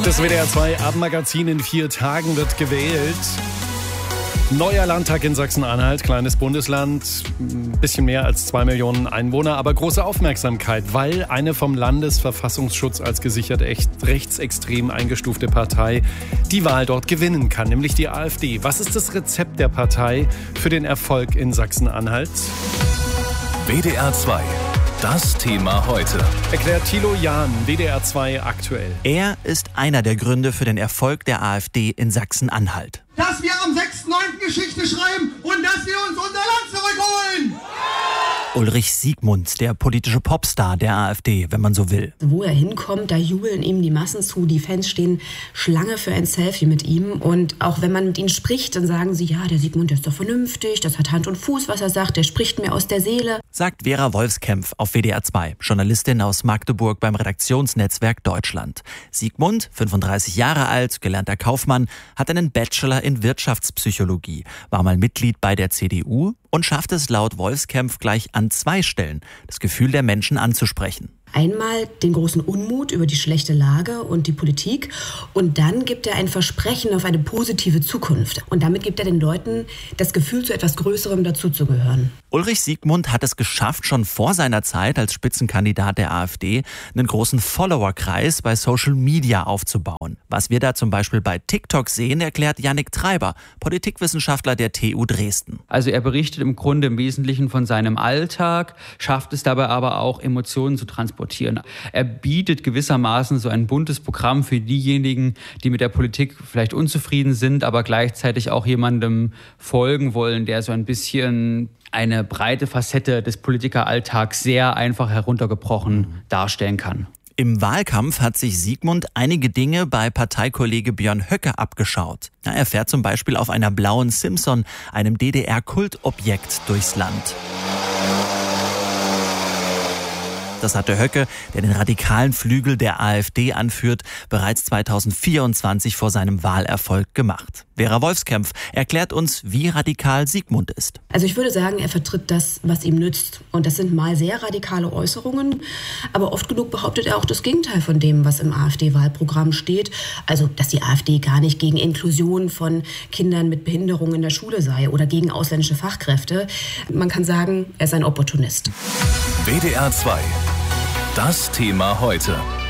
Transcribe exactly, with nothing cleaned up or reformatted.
Das W D R zwei Abendmagazin in vier Tagen wird gewählt. Neuer Landtag in Sachsen-Anhalt, kleines Bundesland, ein bisschen mehr als zwei Millionen Einwohner, aber große Aufmerksamkeit, weil eine vom Landesverfassungsschutz als gesichert echt rechtsextrem eingestufte Partei die Wahl dort gewinnen kann, nämlich die AfD. Was ist das Rezept der Partei für den Erfolg in Sachsen-Anhalt? W D R zwei. Das Thema heute. Erklärt Thilo Jahn, W D R zwei aktuell. Er ist einer der Gründe für den Erfolg der AfD in Sachsen-Anhalt. Dass wir am sechsten neunten Geschichte schreiben und dass wir uns unser Land zurückholen. Ulrich Siegmund, der politische Popstar der AfD, wenn man so will. Wo er hinkommt, da jubeln ihm die Massen zu. Die Fans stehen Schlange für ein Selfie mit ihm. Und auch wenn man mit ihnen spricht, dann sagen sie, ja, der Siegmund, der ist doch vernünftig, das hat Hand und Fuß, was er sagt, der spricht mir aus der Seele. Sagt Vera Wolfskämpf auf W D R zwei, Journalistin aus Magdeburg beim Redaktionsnetzwerk Deutschland. Siegmund, fünfunddreißig Jahre alt, gelernter Kaufmann, hat einen Bachelor in Wirtschaftspsychologie, war mal Mitglied bei der C D U und schafft es laut Wolfskämpf gleich an zwei Stellen, das Gefühl der Menschen anzusprechen. Einmal den großen Unmut über die schlechte Lage und die Politik und dann gibt er ein Versprechen auf eine positive Zukunft. Und damit gibt er den Leuten das Gefühl, zu etwas Größerem dazuzugehören. Ulrich Siegmund hat es geschafft, schon vor seiner Zeit als Spitzenkandidat der AfD einen großen Followerkreis bei Social Media aufzubauen. Was wir da zum Beispiel bei TikTok sehen, erklärt Yannick Treiber, Politikwissenschaftler der T U Dresden. Also er berichtet im Grunde im Wesentlichen von seinem Alltag, schafft es dabei aber auch, Emotionen zu transportieren. Er bietet gewissermaßen so ein buntes Programm für diejenigen, die mit der Politik vielleicht unzufrieden sind, aber gleichzeitig auch jemandem folgen wollen, der so ein bisschen eine breite Facette des Politikeralltags sehr einfach heruntergebrochen darstellen kann. Im Wahlkampf hat sich Siegmund einige Dinge bei Parteikollege Björn Höcke abgeschaut. Er fährt zum Beispiel auf einer blauen Simson, einem D D R-Kultobjekt, durchs Land. Das hatte Höcke, der den radikalen Flügel der AfD anführt, bereits zweitausendvierundzwanzig vor seinem Wahlerfolg gemacht. Vera Wolfskämpf erklärt uns, wie radikal Siegmund ist. Also ich würde sagen, er vertritt das, was ihm nützt. Und das sind mal sehr radikale Äußerungen, aber oft genug behauptet er auch das Gegenteil von dem, was im AfD-Wahlprogramm steht. Also, dass die AfD gar nicht gegen Inklusion von Kindern mit Behinderung in der Schule sei oder gegen ausländische Fachkräfte. Man kann sagen, er ist ein Opportunist. W D R zwei. Das Thema heute.